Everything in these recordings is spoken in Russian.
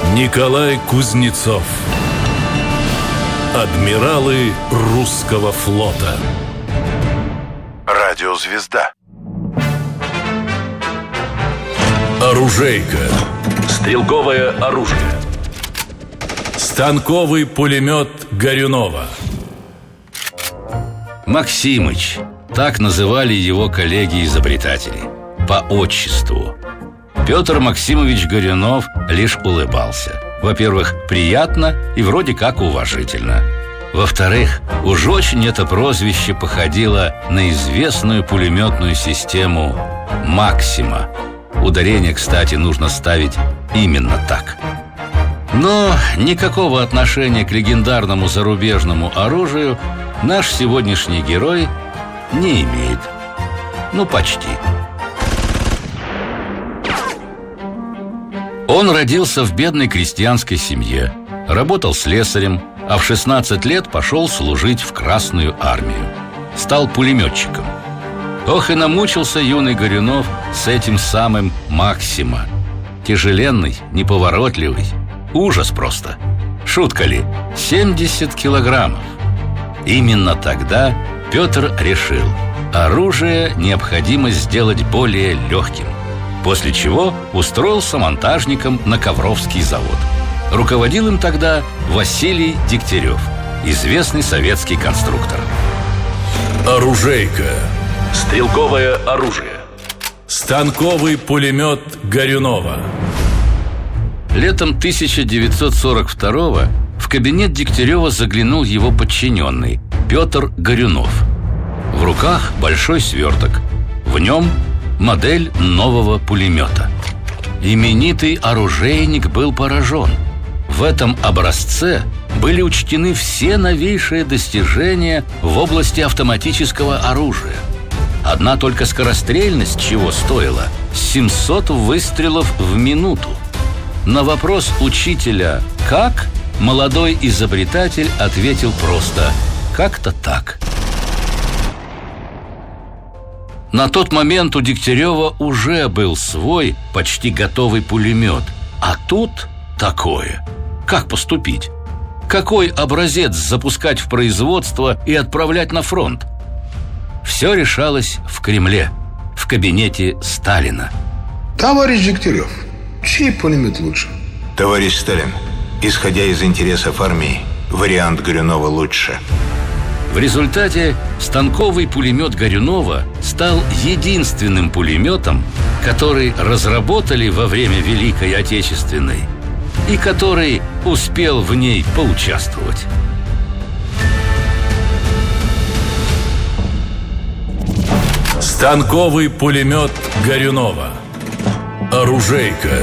Николай Кузнецов. Адмиралы русского флота. Радиозвезда. Оружейка. Стрелковое оружие. Станковый пулемет Горюнова. Максимыч. Так называли его коллеги-изобретатели. По отчеству. Петр Максимович Горюнов лишь улыбался. Во-первых, приятно и вроде как уважительно. Во-вторых, уж очень это прозвище походило на известную пулеметную систему «Максима». Ударение, кстати, нужно ставить именно так. Но никакого отношения к легендарному зарубежному оружию наш сегодняшний герой не имеет. Ну, почти. Он родился в бедной крестьянской семье, работал слесарем, а в 16 лет пошел служить в Красную армию. Стал пулеметчиком. Ох и намучился юный Горюнов с этим самым «Максима». Тяжеленный, неповоротливый. Ужас просто. Шутка ли? 70 килограммов. Именно тогда Петр решил: оружие необходимо сделать более легким. После чего устроился монтажником на Ковровский завод. Руководил им тогда Василий Дегтярев, известный советский конструктор. Оружейка. Стрелковое оружие. Станковый пулемет Горюнова. Летом 1942-го в кабинет Дегтярева заглянул его подчиненный Петр Горюнов. В руках большой сверток. В нем модель нового пулемета. Именитый оружейник был поражен. В этом образце были учтены все новейшие достижения в области автоматического оружия. Одна только скорострельность чего стоила? 700 выстрелов в минуту. На вопрос учителя «Как?», молодой изобретатель ответил просто: «Как-то так». На тот момент у Дегтярева уже был свой почти готовый пулемет. А тут такое. Как поступить? Какой образец запускать в производство и отправлять на фронт? Все решалось в Кремле, в кабинете Сталина. Товарищ Дегтярев, чей пулемет лучше? Товарищ Сталин, исходя из интересов армии, вариант Горюнова лучше. В результате станковый пулемет Горюнова стал единственным пулеметом, который разработали во время Великой Отечественной и который успел в ней поучаствовать. Станковый пулемет Горюнова. Оружейка.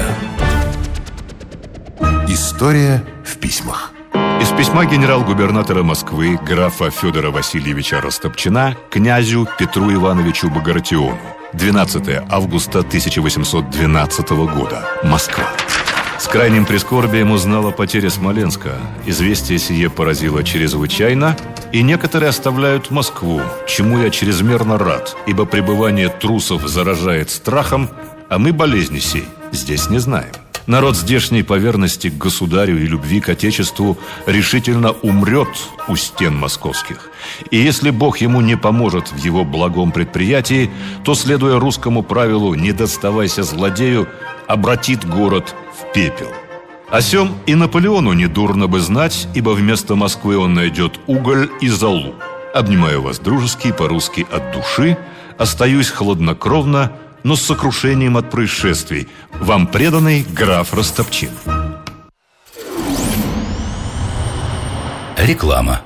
История в письмах. Из письма генерал-губернатора Москвы графа Федора Васильевича Растопчина князю Петру Ивановичу Багратиону. 12 августа 1812 года. Москва. С крайним прискорбием узнал о потере Смоленска. Известие сие поразило чрезвычайно, и некоторые оставляют Москву, чему я чрезмерно рад, ибо пребывание трусов заражает страхом, а мы болезни сей здесь не знаем. Народ здешний по верности к государю и любви к отечеству решительно умрет у стен московских. И если Бог ему не поможет в его благом предприятии, то, следуя русскому правилу «не доставайся злодею», обратит город в пепел. О сем и Наполеону недурно бы знать, ибо вместо Москвы он найдет уголь и золу. Обнимаю вас дружески, по-русски от души, остаюсь хладнокровно, но с сокрушением от происшествий. Вам преданный граф Растопчин. Реклама.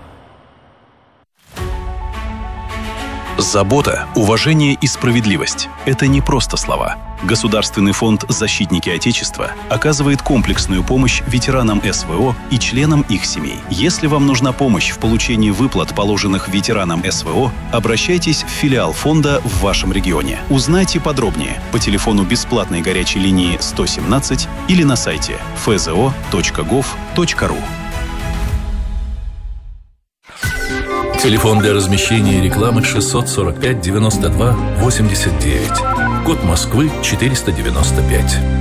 Забота, уважение и справедливость – это не просто слова. Государственный фонд «Защитники Отечества» оказывает комплексную помощь ветеранам СВО и членам их семей. Если вам нужна помощь в получении выплат, положенных ветеранам СВО, обращайтесь в филиал фонда в вашем регионе. Узнайте подробнее по телефону бесплатной горячей линии 117 или на сайте fzo.gov.ru. Телефон для размещения рекламы 645 92 89. Код Москвы 495.